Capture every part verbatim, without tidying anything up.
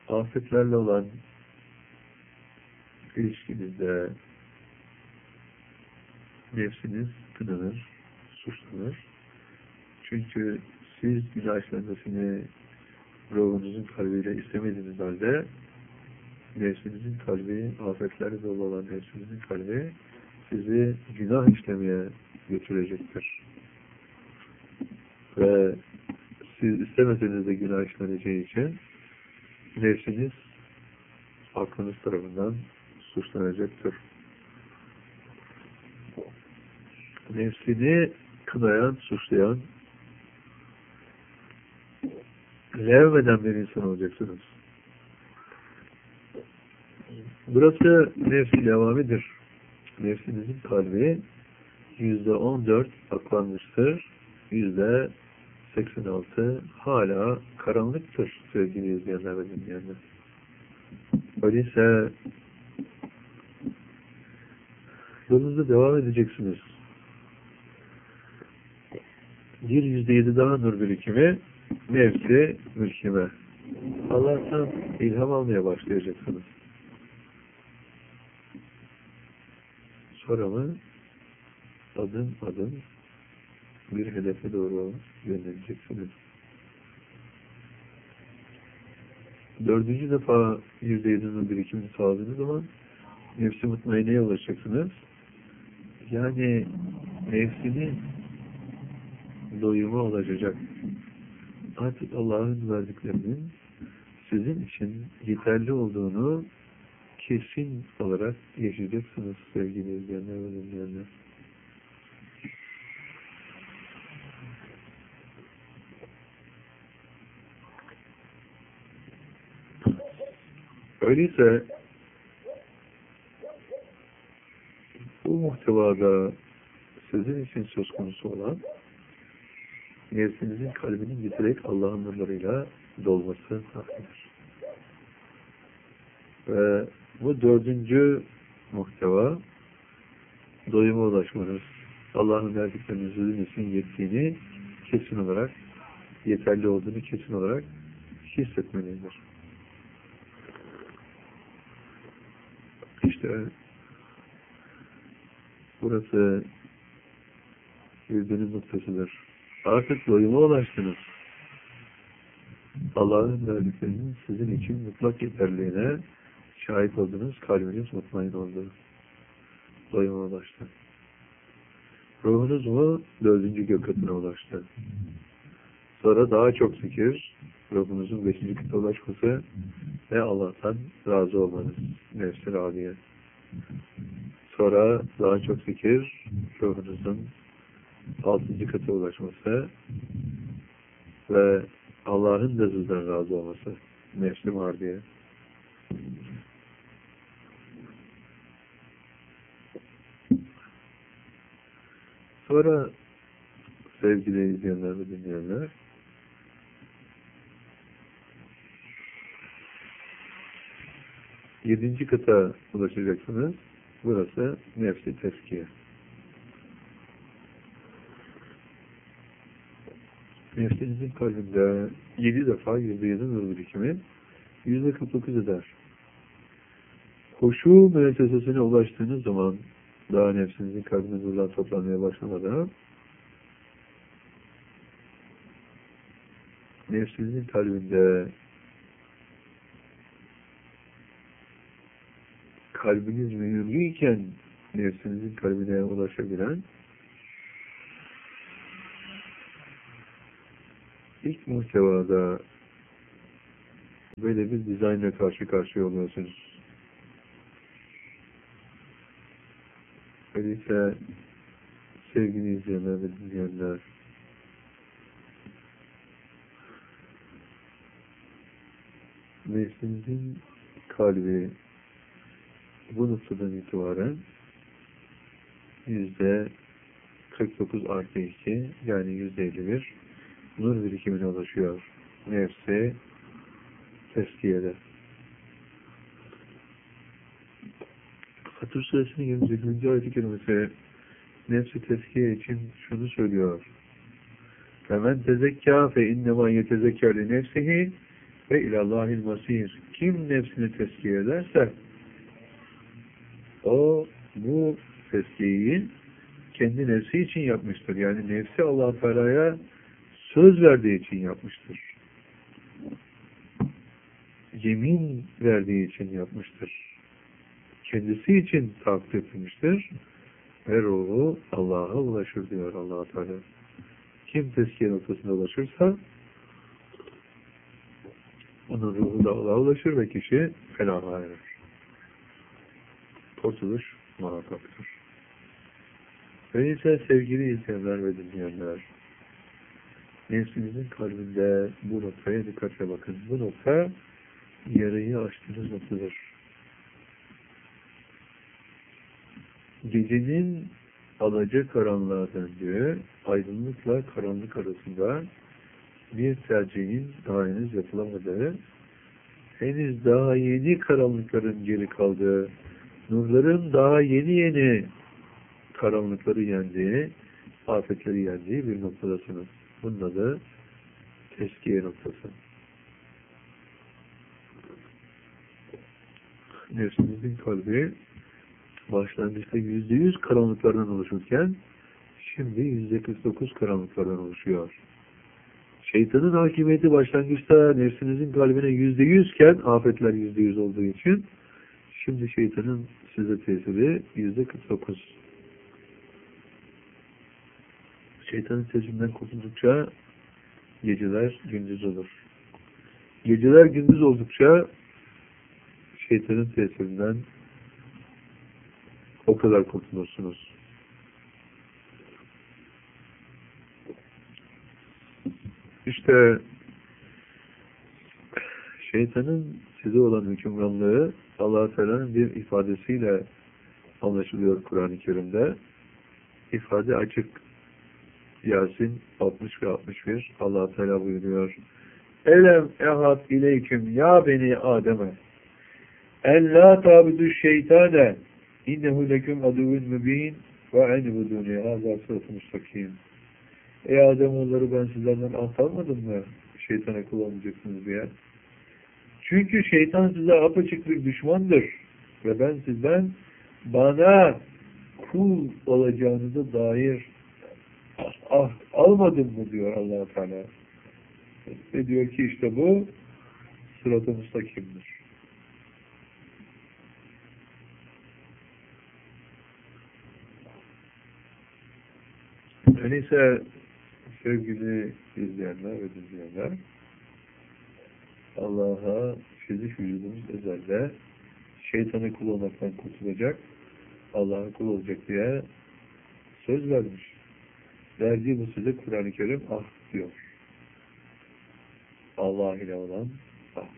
afetlerle olan ilişkinizde nefsiniz kınanır, suçlanır. Çünkü siz günah işlenmesini ruhunuzun kalbiyle istemediğiniz halde nefsinizin kalbi, afetlerle dolu olan nefsinizin kalbi sizi günah işlemeye götürecektir. Ve siz istemeseniz de günah işleneceği için nefsiniz aklınız tarafından suçlanacaktır. Nefsini kınayan, suçlayan, levmeden bir insan olacaksınız. Burası nefs-i levamidir. Nefsinizin kalbi yüzde on dört aklanmıştır. Yüzde seksen altı hala karanlıktır sevgili izleyenler ve dinleyenler. Öyleyse yolunuzda devam edeceksiniz. Bir yüzde yedi daha nur birikimi, nefsi mülkime. Allah'tan ilham almaya başlayacaksınız. Sonra mı adım adım bir hedefe doğru yöneleceksiniz. Dördüncü defa yüzde yedinin birikimini sağladığınız zaman nefsi mutmaineye ulaşacaksınız. Yani nefsinin doyumu olacak. Artık Allah'ın verdiklerinin sizin için yeterli olduğunu kesin olarak yaşayacaksınız sevgili izleyenler ve dinleyenler. Öyleyse bu muhtevada sizin için söz konusu olan nefsinizin kalbinin giderek Allah'ın nurlarıyla dolması hakkıdır. Ve bu dördüncü muhteva doyuma ulaşmanız, Allah'ın verdiklerinin sizin için yettiğini kesin olarak, yeterli olduğunu kesin olarak hissetmelidir. İşte burası bir dönüm noktasıdır. Artık doyuma ulaştınız. Allah'ın verdiklerinin sizin için mutlak yeterliğine şahit oldunuz, kalbiniz mutmain oldu. Doyuma ulaştı. Ruhunuz mu dördüncü gök katına ulaştı. Sonra daha çok zikir, ruhunuzun beşinci kata ulaşması ve Allah'tan razı olmanız. Nefs-i râdiye. Sonra daha çok zikir, ruhunuzun altıncı kata ulaşması ve Allah'ın da sizden razı olması. Nefs-i mârdiye. Sonra sevgili izleyenler ve dinleyenler, yedinci kata ulaşacaksınız. Burası nefs-i tezkiye. Nefsinizin kalbinde yedi defa yüzde yedi nur birikimi yüzde kırk dokuz eder. Huşu müessesesine ulaştığınız zaman daha nefsinizin kalbinde nurlar toplanmaya başlamadan nefsinizin kalbinde kalbiniz mühürlüyken nefsinizin kalbine ulaşabilen ilk muhtevada böyle bir dizaynla karşı karşıya oluyorsunuz. Öyleyse sevgili izleyenler ve dinleyenler, nefsinizin kalbi bu noktadan itibaren yüzde kırk dokuz artı iki yani yüzde elli bir nur birikimine ulaşıyor. Nefsi tezkiyede. Fatır Suresinin yirmi sekizinci ayet-i kerimesi nefsi tezkiye için şunu söylüyor. Femen tezekkâ fe innemâ yetezekkâ li nefsihi Ve ilallahil masir. Kim nefsini tezkiye ederse o bu tezkiyeyi kendi nefsi için yapmıştır. Yani nefsi Allah Teala'ya söz verdiği için yapmıştır. Yemin verdiği için yapmıştır. Kendisi için takip etmiştir. Ve ruhu Allah'a ulaşır diyor Allah Teala. Kim tezkiye noktasına ulaşırsa onun ruhu da Allah'a ulaşır ve kişi felaha erer. Kurtuluş muhakkaktır. Öyleyse sevgili izleyenler ve dinleyenler, nefsinizin kalbinde bu noktaya dikkatle bakın. Bu nokta yarayı açtığınız noktadır. Gecenin alacakaranlığa döndüğü, aydınlıkla karanlık arasında bir tercihin daha henüz yapılamadığı, henüz daha yeni karanlıkların geri kaldığı, nurların daha yeni yeni karanlıkları yendiği, afetleri yendiği bir noktadasınız. Bunun adı teskiye noktası. Nefsinizin kalbi başlangıçta yüzde yüz karanlıklardan oluşurken şimdi yüzde kırk dokuz karanlıklardan oluşuyor. Şeytanın hakimiyeti başlangıçta nefsinizin kalbine yüzde yüzken afetler yüzde yüz olduğu için şimdi şeytanın size tesiri yüzde kırk dokuz. Şeytanın tesirinden kurtuldukça geceler gündüz olur. Geceler gündüz oldukça şeytanın tesirinden o kadar kurtulursunuz. İşte şeytanın size olan hükümranlığı Allah-u Teala'nın bir ifadesiyle anlaşılıyor Kur'an-ı Kerim'de. İfade açık. Yasin altmış ve altmış bir Allah-u Teala buyuruyor. Elem ehad ileyküm ya beni Adem'e en la tabidu şeytane innehu leküm aduvun mübin ve enibuduni hazâ sıratı müstakim. Ey Ademoğulları, ben sizlerden ahd almadım mı şeytana kul olmayacaksınız diye? Çünkü şeytan size apaçık bir düşmandır ve ben sizden bana kul olacağınıza dair ah, almadım mı diyor Allah-u Teala. Ve diyor ki işte bu sırat-ı müstakimdir. Öyleyse sevgili izleyenler ve dinleyenler, Allah'a fizik vücudumuz özelde şeytana kul olmaktan kurtulacak, Allah'a kul olacak diye söz vermiş. Verdiği bu söze Kur'an-ı Kerim ahd diyor. Allah ile olan ahd.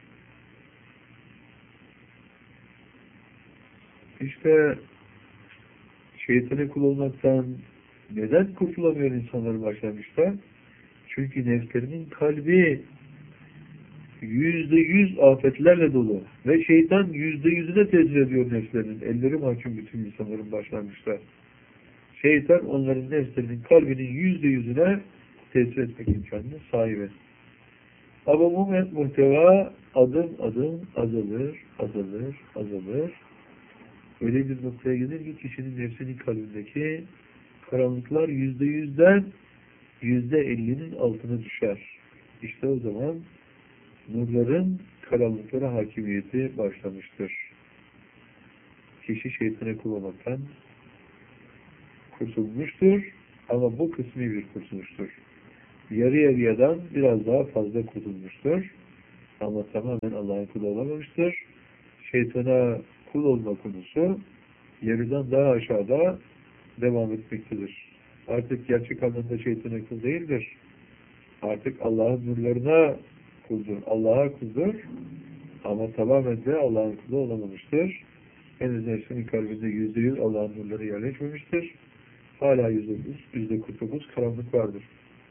İşte şeytana kul olmaktan neden kurtulamıyor insanlar başlangıçta? Çünkü nefslerinin kalbi yüzde yüz afetlerle dolu. Ve şeytan yüzde yüzüne tesir ediyor nefslerinin. Elleri mahkum bütün insanların başlangıçta. Şeytan onların nefslerinin kalbinin yüzde yüzüne tesir etmek imkanına sahibi. Ama bu muhteva adım adım azalır, azalır, azalır. Öyle bir noktaya gelir ki kişinin nefsinin kalbindeki karanlıklar yüzde yüzden yüzde ellinin altına düşer. İşte o zaman nurların karanlıklara hakimiyeti başlamıştır. Kişi şeytana kul olmaktan kurtulmuştur ama bu kısmi bir kurtulmuştur. Yarı yarıyadan biraz daha fazla kurtulmuştur ama tamamen Allah'ın kulu olamamıştır. Şeytana kul olma konusu yarıdan daha aşağıda devam etmektedir. Artık gerçek anlamda şeytana kul değildir. Artık Allah'ın nurlarına kuldur. Allah'a kuldur. Ama tamamen de Allah'ın kulu olamamıştır. Henüz nefsinin kalbinde yüzde yüz Allah'ın nurları yerleşmemiştir. Hala yüzde yüz, yüzde kırk dokuz karanlık vardır.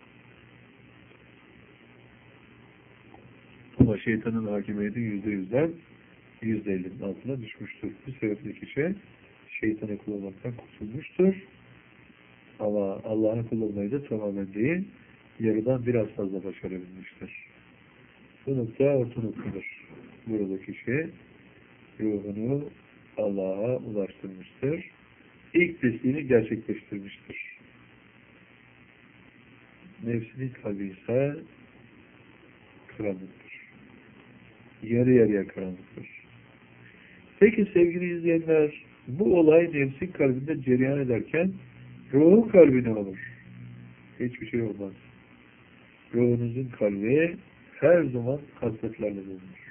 Ama şeytanın hakimiyeti yüzde yüzden yüzde ellinin altına düşmüştür. Bu sebeple kişi şeytana kul olmaktan kurtulmuştur. Ama Allah'a kul olmayı da tamamen değil, yarıdan biraz fazla başarabilmiştir. Bu nokta orta noktadır. Burada kişi ruhunu Allah'a ulaştırmıştır. İlk teslimi gerçekleştirmiştir. Nefsinin kalbi ise karanlıktır. Yarı yarıya karanlıktır. Peki sevgili izleyenler, bu olay nefsin kalbinde cereyan ederken ruhun kalbi ne olur? Hiçbir şey olmaz. Ruhunuzun kalbi her zaman hasretlerle dolunur.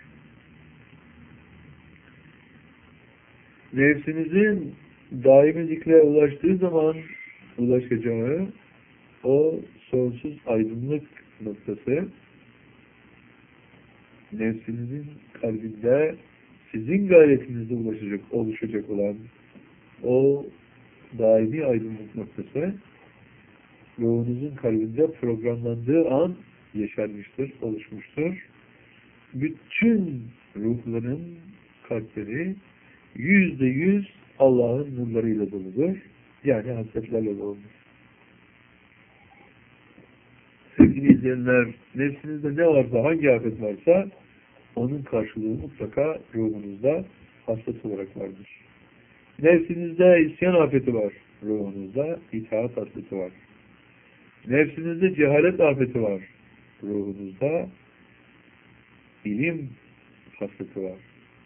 Nefsinizin daimi zikre ulaştığı zaman ulaşacağı o sonsuz aydınlık noktası nefsinizin kalbinde sizin gayretinizde ulaşacak, oluşacak olan o daimi aydınlık noktası ruhunuzun kalbinde programlandığı an yaşanmıştır, oluşmuştur. Bütün ruhların kalpleri yüzde yüz Allah'ın nurlarıyla doludur. Yani hasretlerle doludur. Sevgili izleyenler, nefsinizde ne varsa, hangi afet varsa onun karşılığı mutlaka ruhunuzda hasret olarak vardır. Nefsinizde isyan afeti var, ruhunuzda itaat hasreti var. Nefsinizde cehalet afeti var, ruhunuzda ilim hasreti var.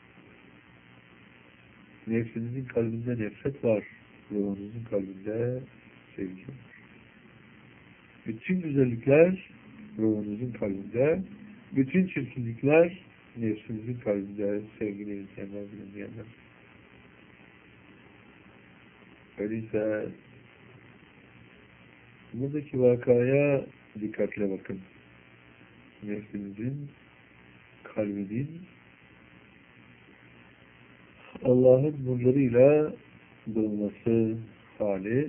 Nefsinizin kalbinde nefret var, ruhunuzun kalbinde sevgi var. Bütün güzellikler ruhunuzun kalbinde, bütün çirkinlikler nefsinizin kalbinde, sevgili izleyenler, bilinmeyenler. Öyleyse buradaki vakaya dikkatle bakın. Nefsinizin, kalbinin Allah'ın nurlarıyla dolması hali.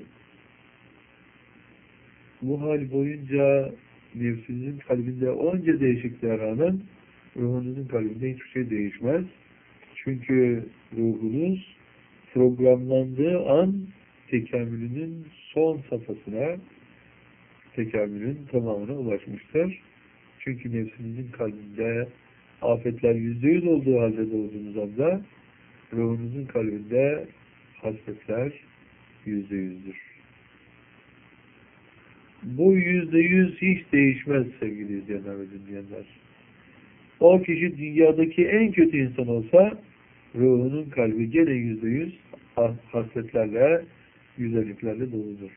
Bu hal boyunca nefsinizin kalbinde onca değişikliğe rağmen ruhunuzun kalbinde hiçbir şey değişmez. Çünkü ruhunuz programlandığı an tekamülünün son safhasına, tekamülün tamamına ulaşmıştır. Çünkü nefsinizin kalbinde afetler yüzde yüz olduğu halde doğduğunuz anda ruhunuzun kalbinde hasretler yüzde yüzdür. Bu yüzde yüz hiç değişmez sevgili izleyenler ve dinleyenler. O kişi dünyadaki en kötü insan olsa ruhunun kalbi gene yüzde yüz hasretlerle, güzelliklerle doludur.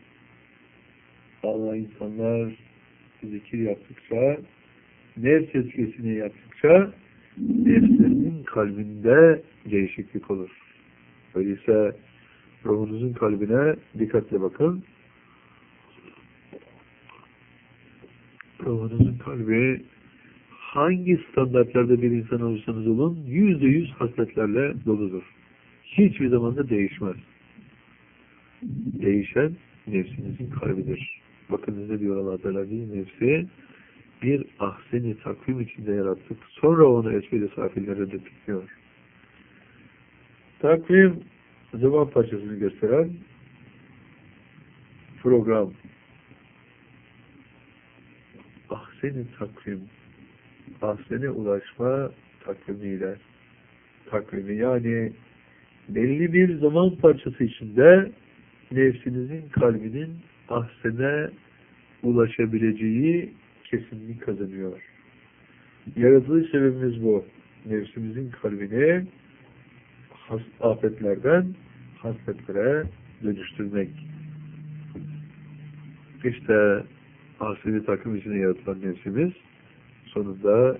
Allah insanlar zikir yaptıkça, nefs etkisini yaptıkça nefsinin kalbinde değişiklik olur. Öyleyse ruhunuzun kalbine dikkatle bakın. Ruhunuzun kalbi hangi standartlarda bir insan olursanız olun yüzde yüz hasletlerle doludur. Hiçbir zaman da değişmez. Değişen nefsinizin kalbidir. Bakın ne diyor Allah Teala, nefsi bir ahseni takvim içinde yarattık. Sonra onu esfel-i safillere de tutuyor. Takvim zaman parçasını gösteren program. Ahseni takvim. Ahsene ulaşma takvimiyle. Takvimi yani belli bir zaman parçası içinde nefsinizin kalbinin ahsene ulaşabileceği kesinlik kazanıyor. Yaratılış sebebimiz bu. Nefsimizin kalbini has afetlerden hasretlere dönüştürmek. İşte ahseni takvim içinde yaratılan nefsimiz sonunda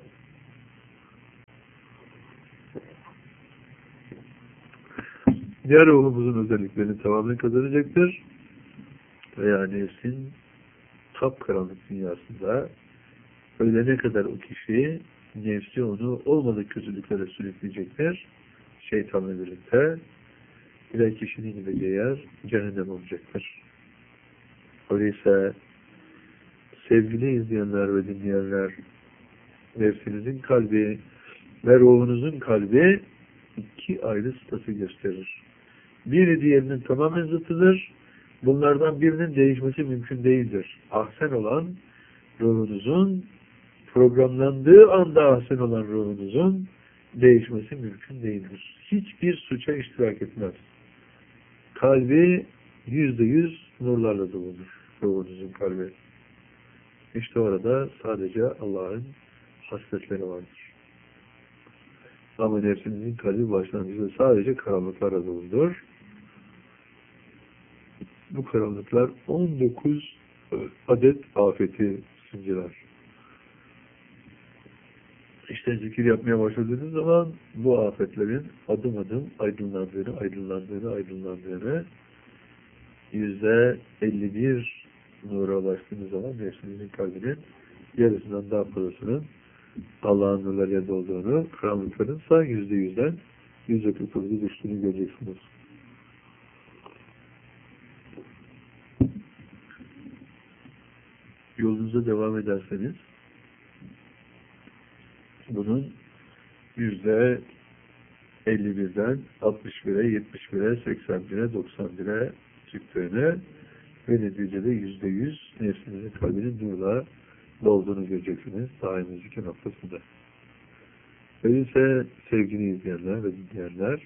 diğer ruhumuzun özelliklerini tamamen kazanacaktır. Veya nefsin kapkaranlık dünyasında ölene kadar o kişi nefsi onu olmadık kötülüklere sürükleyecektir. Şeytanla birlikte bir kişinin gideceği yer cehennem olacaktır. Öyleyse sevgili izleyenler ve dinleyenler, nefsinizin kalbi ve ruhunuzun kalbi iki ayrı statü gösterir. Biri diğerinin tamamen zıttıdır. Bunlardan birinin değişmesi mümkün değildir. Ahsen olan ruhunuzun programlandığı anda ahsen olan ruhunuzun değişmesi mümkün değildir. Hiçbir suça iştirak etmez. Kalbi yüzde yüz nurlarla doludur. Ruhunuzun kalbi. İşte orada sadece Allah'ın hasletleri vardır. Ama nefsinizin kalbi başlangıçta sadece karanlıklarla doludur. Bu karanlıklar on dokuz adet afeti simgeler. İşte zikir yapmaya başladığınız zaman bu afetlerin adım adım aydınlandığını, aydınlandığını, aydınlandığını yüzde elli bir nura ulaştığınız zaman nefsinizin kalbinin yarısından daha fazlasının Allah'ın nurlarıyla olduğunu, karanlıkların ise yüzde yüzden yüzde kırk dokuz'a düştüğünü göreceksiniz. Yolunuza devam ederseniz bunun yüzde elli birden altmış bire, yetmiş bire, seksen bire, doksan bire çıktığını ve neticede yüzde yüz nefsinizin kalbinin nurla dolduğunu göreceksiniz daimi zikir noktasında. Öyleyse sevgili izleyenler ve dinleyenler,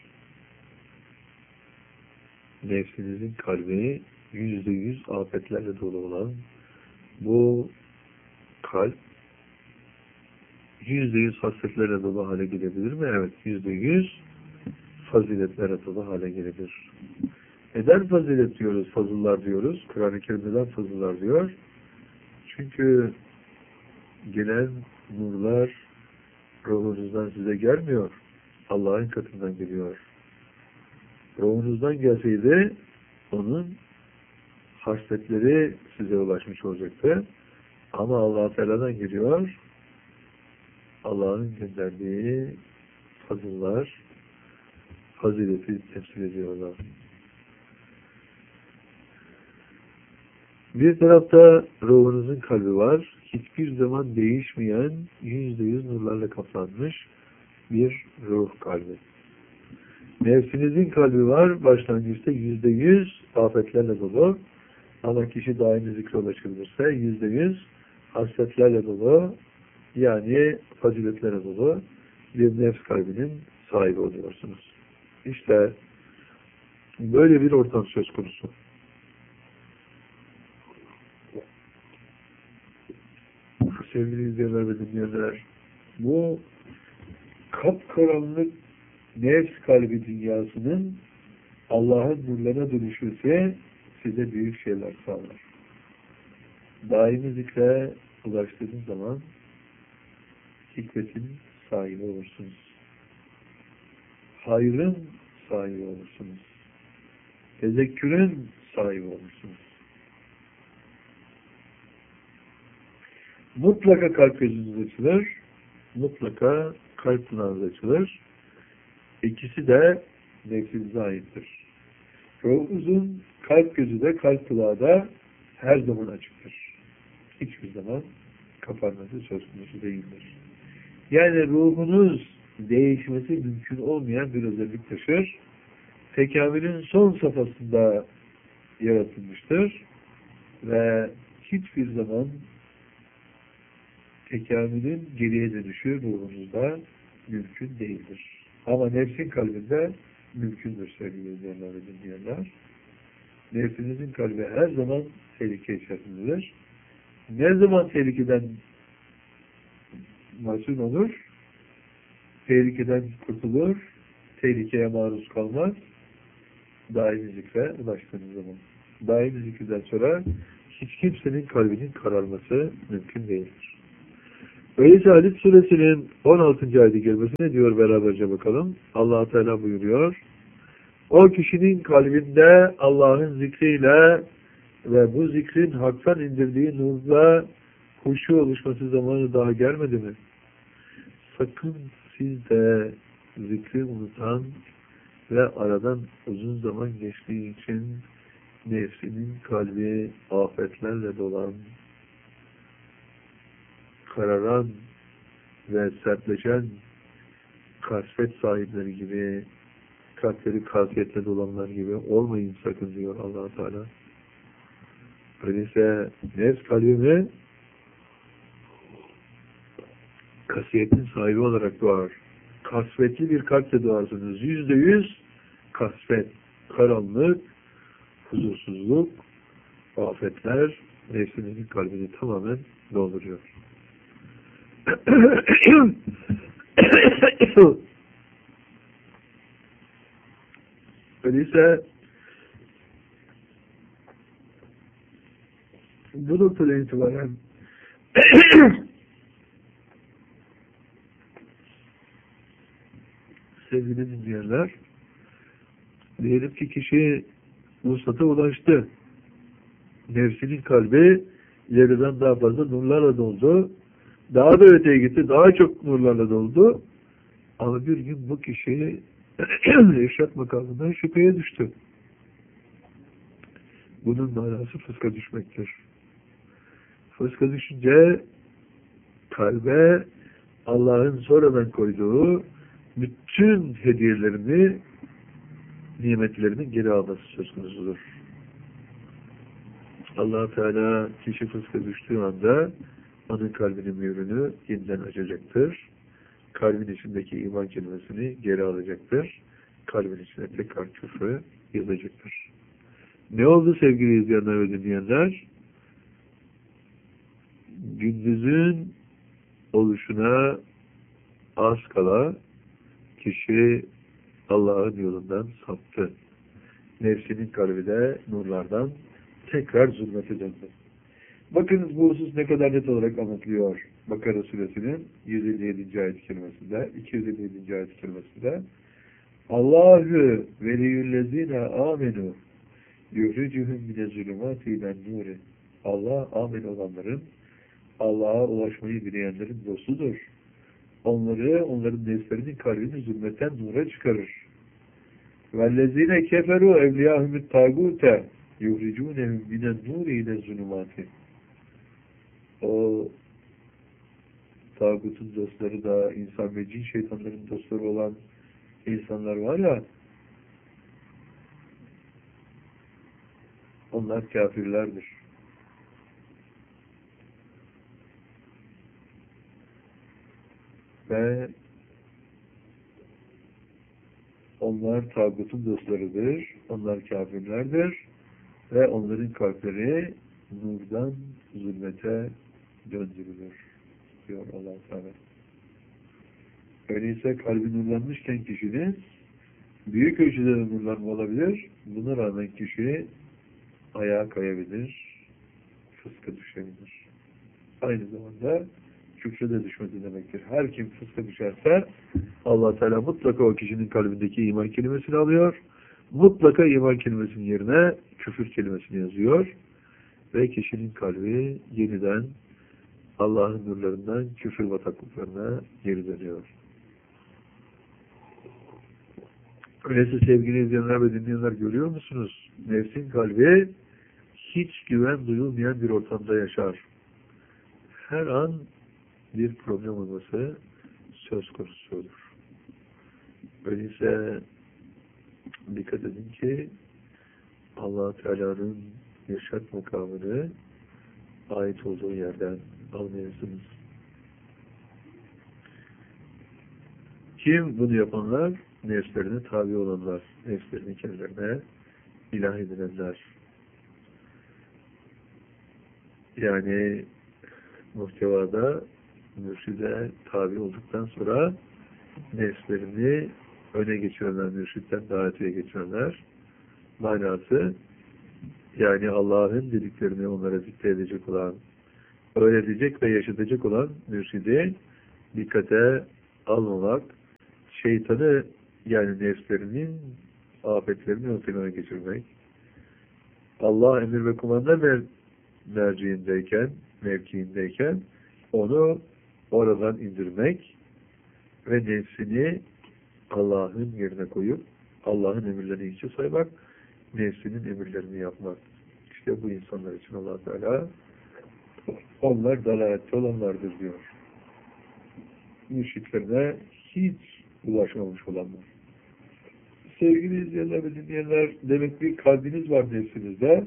nefsinizin kalbi yüzde yüz afetlerle dolu olan bu kalp yüzde yüz hasletlerle dolu hale gelebilir mi? Evet, yüzde yüz faziletlere dolu hale gelebilir. Neden fazilet diyoruz, fazıllar diyoruz? Kur'an-ı Kerim neden fazıllar diyor? Çünkü gelen nurlar ruhunuzdan size gelmiyor. Allah'ın katından geliyor. Ruhunuzdan gelseydi onun hasletleri size ulaşmış olacaktı. Ama Allah Teala'dan geliyor. Allah'ın gönderdiği fazıllar fazileti temsil ediyorlar. Bir tarafta ruhunuzun kalbi var. Hiçbir zaman değişmeyen, yüzde yüz nurlarla kaplanmış bir ruh kalbi. Nefsinizin kalbi var. Başlangıçta yüzde yüz afetlerle dolu. Ama kişi daimi zikre ulaşılırsa yüzde yüz hasletlerle dolu, yani faziletlere dolu bir nefs kalbinin sahibi oluyorsunuz. İşte böyle bir ortam söz konusu. Sevgili izleyenler ve dinleyenler, bu kapkaranlık nefs kalbi dünyasının Allah'ın nurlarına dönüşürse size büyük şeyler sağlar. Daimi zikre ulaştığınız zaman hikmetin sahibi olursunuz. Hayrın sahibi olursunuz. Tezekkürün sahibi olursunuz. Mutlaka kalp gözünüz açılır. Mutlaka kalp pınarınız açılır. İkisi de nefsinize aittir. Ruhunuzun kalp gözü de kalp kulağı da her zaman açıktır. Hiçbir zaman kapanması söz konusu değildir. Yani ruhunuz değişmesi mümkün olmayan bir özellik taşır. Tekamülün son safhasında yaratılmıştır. Ve hiçbir zaman tekamülün geriye dönüşü ruhunuzda mümkün değildir. Ama nefsin kalbinde mümkündür sevgili izleyenler ve dinleyenler. Nefsinizin kalbi her zaman tehlike içerisindedir. Ne zaman tehlikeden masum olur, tehlikeden kurtulur, tehlikeye maruz kalmaz, daimi zikre ulaştığınız zaman. Daimi zikirden sonra hiç kimsenin kalbinin kararması mümkün değildir. Öyleyse Hadid suresinin on altıncı ayeti gelmesine diyor beraberce bakalım. Allah Teala buyuruyor. O kişinin kalbinde Allah'ın zikriyle ve bu zikrin haktan indirdiği nurla huşu oluşması zamanı daha gelmedi mi? Sakın siz de zikri unutan ve aradan uzun zaman geçtiği için nefsinin kalbi afetlerle dolan, kararan ve sertleşen kasvet sahipleri gibi, kalpleri kasiyetle dolanlar gibi olmayın sakın diyor Allah Teala. Öyleyse nefs kalbimi kasiyetin sahibi olarak doğar. Kasvetli bir kalple doğarsınız. Yüzde yüz kasvet, karanlık, huzursuzluk, afetler nefsinizin kalbini tamamen dolduruyor. Öyleyse bu noktada itibaren sevgili dinleyenler, diyelim ki kişi vuslata ulaştı. Nefsinin kalbi yarıdan daha fazla nurlarla doldu. Daha da öteye gitti. Daha çok nurlarla doldu. Ama bir gün bu kişi irşad makamından şüpheye düştü. Bunun manası fıska düşmektir. Fıska düşünce kalbe Allah'ın sonradan koyduğu bütün hediyelerini, nimetlerini geri alması söz konusudur. Allah Teala kişi fıska düştüğü anda onun kalbinin mührünü yeniden açacaktır. Kalbin içindeki iman kelimesini geri alacaktır. Kalbin içine tekrar küfrü yazacaktır. Ne oldu sevgili izleyenler ve dinleyenler? Gündüzün oluşuna az kala kişi Allah'ın yolundan saptı. Nefsinin kalbi de nurlardan tekrar zulmete döndü. Bakınız bu husus ne kadar net olarak anlatılıyor. Bakara suresinin yüz elli yedinci ayet-i kerimesinde, iki yüz elli yedinci ayet-i kerimesinde Allahu veliyyüllezine amenu yuhricuhum mine zulümati ilen nuri. Allah amin olanların, Allah'a ulaşmayı dileyenlerin dostudur. Onları, onların nefslerinin kalbini zulmetten nura çıkarır. Vellezine keferu evliyahumut tagute yuhricunehum minen nuri ile zulümati. O tağutun dostları da insan ve cin şeytanların dostları olan insanlar var ya, onlar kafirlerdir. Ve onlar tağutun dostlarıdır, onlar kafirlerdir ve onların kalpleri nurdan zulmete döndürülür diyor Allah Teala. Öyleyse kalbi nurlanmışken kişinin büyük ölçüde nurlanma olabilir. Buna rağmen kişi ayağa kayabilir, fıska düşebilir. Aynı zamanda küfre de düşmesi demektir. Her kim fıska düşerse Allah Teala mutlaka o kişinin kalbindeki iman kelimesini alıyor. Mutlaka iman kelimesinin yerine küfür kelimesini yazıyor. Ve kişinin kalbi yeniden Allah'ın nurlarından küfür bataklıklarına geri dönüyor. Öyleyse sevgili izleyenler ve dinleyenler, görüyor musunuz? Nefsin kalbi hiç güven duyulmayan bir ortamda yaşar. Her an bir problem olması söz konusudur. Öyleyse dikkat edin ki Allah Teala'nın irşad makamını ait olduğu yerden almayasınız. Kim bunu yapanlar? Nefslerine tabi olanlar, nefslerini kendilerine ilah edinenler. Yani muhtevada mürşide tabi olduktan sonra nefslerini öne geçirenler, mürşitten daha öteye geçirenler. Manası, yani Allah'ın dediklerini onlara dikte edecek olan, öğretecek ve yaşatacak olan mürşidi dikkate almamak, şeytanı, yani nefslerinin afetlerini ortaya geçirmek, Allah emir ve kumanda mer merciindeyken, mevkiindeyken onu oradan indirmek ve nefsini Allah'ın yerine koyup Allah'ın emirlerini hiçe saymak, nefsinin emirlerini yapmak. İşte bu insanlar için Allah Teala onlar dalalette olanlardır diyor. Müşriklerine hiç ulaşmamış olanlar. Sevgili izleyenler ve dinleyenler, demek bir kalbiniz var nefsinizde.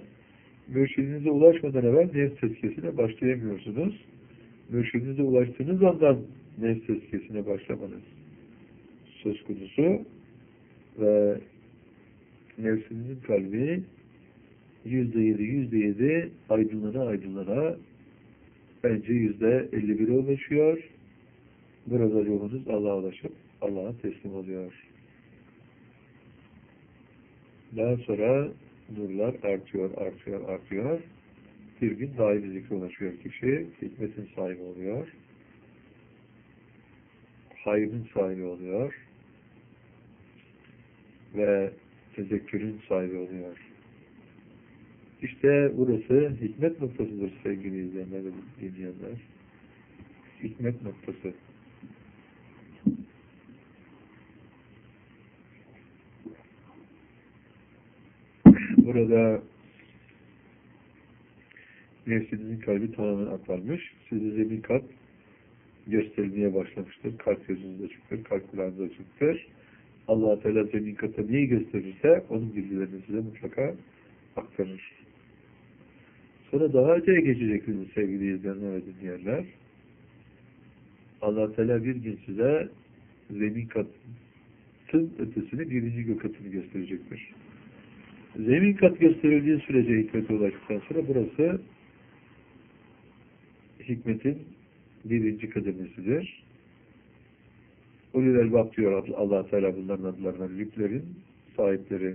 Mürşidinize ulaşmadan evvel nefs tezkiyesine başlayamıyorsunuz. Mürşidinize ulaştığınız andan nefs tezkiyesine başlamanız söz konusu ve nefsinizin kalbi yüzde yedi, yüzde yedi aydınlana aydınlana bence yüzde elli bire ulaşıyor. Burada yolunuz Allah'a ulaşıp Allah'a teslim oluyor. Daha sonra nurlar artıyor, artıyor, artıyor. Bir gün daimi zikre ulaşıyor kişi, hikmetin sahibi oluyor. Hayrın sahibi oluyor. Ve tezekkürün sahibi oluyor. İşte burası hikmet noktasıdır sevgili izleyenler ve dinleyenler. Hikmet noktası. Burada nefsinizin kalbi tamamen aklanmış. Size zemin kat gösterilmeye başlamıştır. Kalp gözünüzde açıktır, kalp kulağınızda açıktır. Allah-u Teala zemin kata neyi gösterirse onun bilgilerini size mutlaka aktarır. Sonra daha öteye geçeceksiniz sevgili izleyenler ve dinleyenler. Allah-u Teala bir gün size zemin katın ötesini, birinci gök katını gösterecektir. Zemin kat gösterildiği sürece hikmete ulaştıktan sonra burası hikmetin birinci kademesidir. Ulul elbab diyor Allah-u Teala bunların adlarına, lüblerin sahipleri.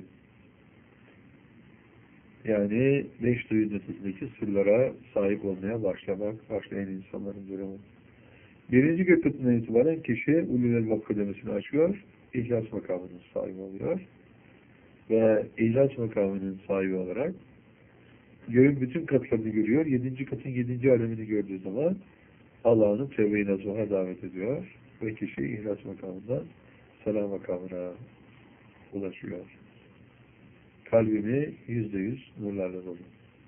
Yani beş duyunun ötesindeki sırlara sahip olmaya başlamak, başlayan insanların durumu. Birinci gök katından itibaren kişi ulul elbab kademesini açıyor, İhlas makamının sahibi oluyor. Ve İhlas makamının sahibi olarak göğün bütün katlarını görüyor. Yedinci katın yedinci alemini gördüğü zaman Allah'ın tevbe-i nasuh'a davet ediyor. Ve kişi İhlas makamından selam makamına ulaşıyor. Kalbimi yüzde yüz nurlarla dolu.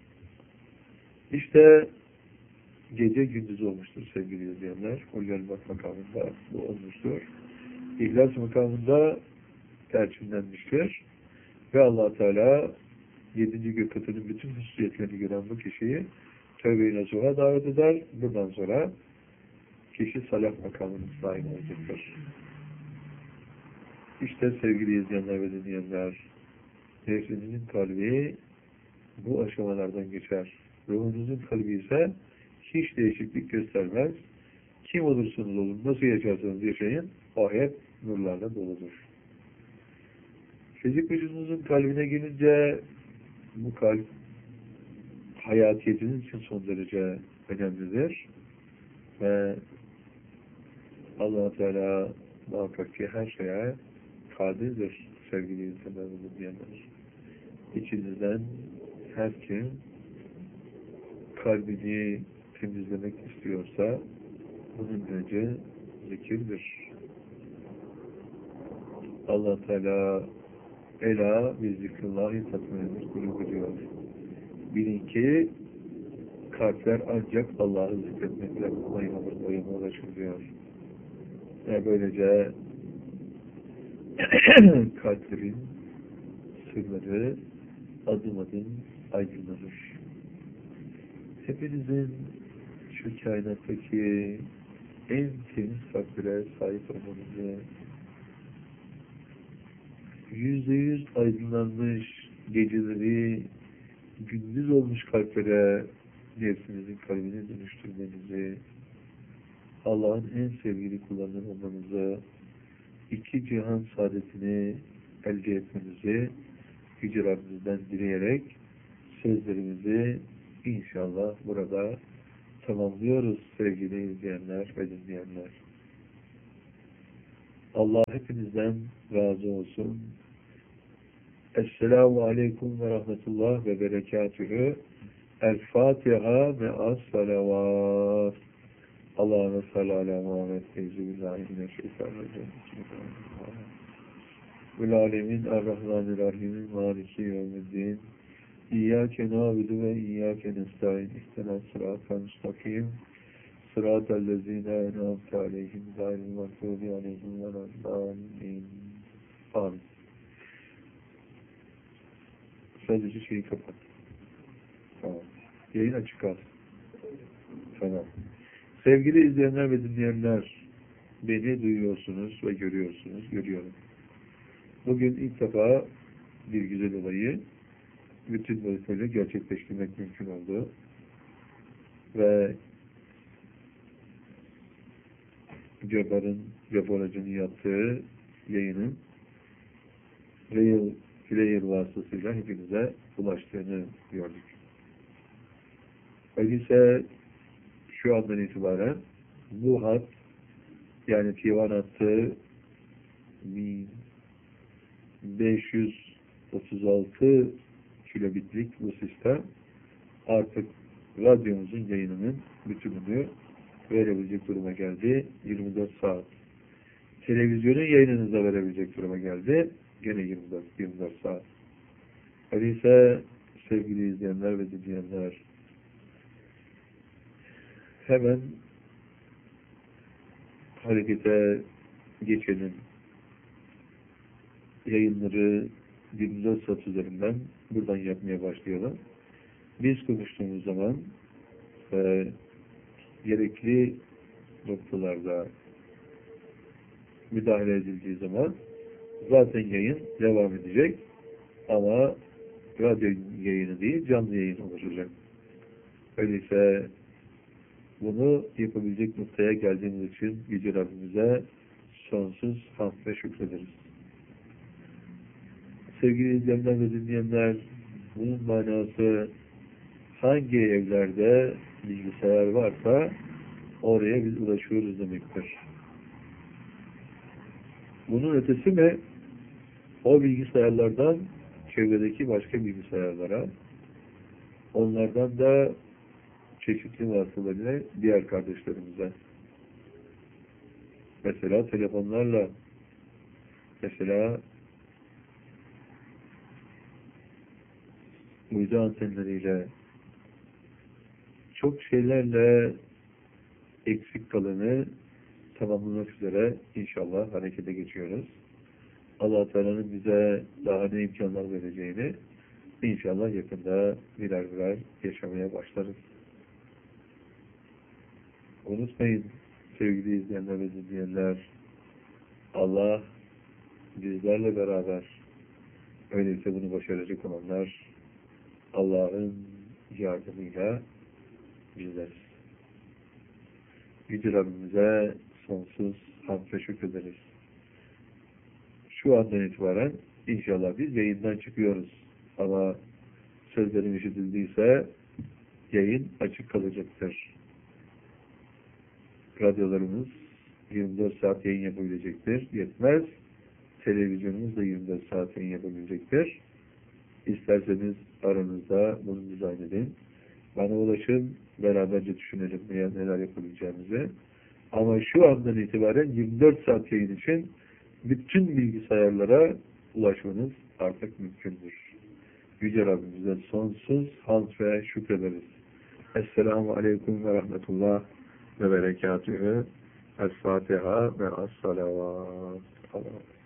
İşte gece gündüz olmuştur sevgili izleyenler. Ulul-Elbab makamında bu olmuştur. İhlas makamında perçinlenmiştir. Ve Allah Teala yedinci gök katının bütün hususiyetlerini gören bu kişiyi tövbe-i nasuh'a davet eder. Bundan sonra kişi salah makamının sahibi olacaktır. İşte sevgili izleyenler ve dinleyenler, nefsinizin kalbi bu aşamalardan geçer. Ruhunuzun kalbi ise hiç değişiklik göstermez. Kim olursanız olun, nasıl yaşarsanız yaşayın, o hep nurlarla doludur. Fizik vücudunuzun kalbine gelince bu kalp hayatiyetiniz için son derece önemlidir. Ve Allah-u Teala muhakkak ki her şeye kadirdir sevgili insanlar ve dinleyenler. İçinizden her kim kalbini temizlemek istiyorsa bunun önce zikirdir. Allah Teala ela ve zikrullahi tatmindir kulübü diyor. Bilin ki kalpler ancak Allah'ı zikretmekle doyuma ulaşır diyor. Ve böylece kalplerin sırları adım adım aydınlanır. Hepinizin şu kainattaki en temiz kalplere sahip olmanızı, yüzde yüz aydınlanmış geceleri gündüz olmuş kalplere nefsinizin kalbine dönüştürmenizi, Allah'ın en sevgili kullarından olmanızı, iki cihan saadetini elde etmenizi Yüce Rabbimizden dileyerek sözlerimizi inşallah burada tamamlıyoruz sevgili izleyenler ve dinleyenler. Allah hepinizden razı olsun. Esselamu Aleyküm ve Rahmetullah ve Berekatühü. El-Fatiha ve as-salavat. Allahümme salli ala Muhammed. Euzubillahimineşşeytanirracim. Vel alemin er-Rahmanirrahim. Maliki yevmiddin. İyyâke nâbidu ve iyyâke nestaîn. İhtenâ sıratal müstakim. Sıratal lezîne en'amte aleyhim gâyril mağdûbi aleyhim veleddâllîn. Amin. Sadece şeyi kapat. Tamam. Yayın açık kalsın. Tamam. Sevgili izleyenler ve dinleyenler, beni duyuyorsunuz ve görüyorsunuz, görüyorum. Bugün ilk defa bir güzel olayı bütün boyutlarıyla gerçekleştirmek mümkün oldu. Ve Göbar'ın, Göbar'ın yaptığı yayının Player, player vasıtasıyla hepinize ulaştığını gördük. Öyleyse şu andan itibaren bu hat, yani T bir hattı beş yüz otuz altı kilobitlik bu sistem artık radyomuzun yayınının bütününü verebilecek duruma geldi. yirmi dört saat. Televizyonun yayınını da verebilecek duruma geldi. Gene yirmi dört, yirmi dört saat. Öyleyse sevgili izleyenler ve dinleyenler, hemen harekete geçelim. Yayınları yirmi dört saat üzerinden buradan yapmaya başlayalım. Biz konuştuğumuz zaman e, gerekli noktalarda müdahale edildiği zaman zaten yayın devam edecek ama radyo yayını değil, canlı yayın olacak. Öyleyse bunu yapabilecek noktaya geldiğimiz için Yüce Rabbimize sonsuz hamd ve şükrederiz. Sevgili izleyenler ve dinleyenler, bunun manası hangi evlerde bilgisayar varsa oraya biz ulaşıyoruz demektir. Bunun ötesi mi? O bilgisayarlardan çevredeki başka bilgisayarlara, onlardan da çeşitli vasıtalarıyla diğer kardeşlerimize. Mesela telefonlarla, mesela uydu antenleriyle, çok şeylerle eksik kalanı tamamlamak üzere inşallah harekete geçiyoruz. Allah Teala'nın bize daha ne imkanlar vereceğini inşallah yakında birer birer yaşamaya başlarız. Unutmayın sevgili izleyenler ve dinleyenler, Allah bizlerle beraber. Öyleyse bunu başaracak olanlar Allah'ın yardımıyla bizleriz. Yüce Rabbimize sonsuz hamd ve şükrederiz. Şu andan itibaren inşallah biz yayından çıkıyoruz. Ama sözlerim işitildiyse yayın açık kalacaktır. Radyolarımız yirmi dört saat yayın yapabilecektir. Yetmez. Televizyonumuz da yirmi dört saat yayın yapabilecektir. İsterseniz aranızda bunu dizayn edin. Bana ulaşın, beraberce düşünelim neler yapabileceğimizi. Ama şu andan itibaren yirmi dört saat yayın için bütün bilgisayarlara ulaşmanız artık mümkündür. Yüce Rabbimize sonsuz hamd ve şükrederiz. Esselamu Aleyküm ve Rahmetullah ve Berekatühü. El-Fatiha ve Es-Salavat.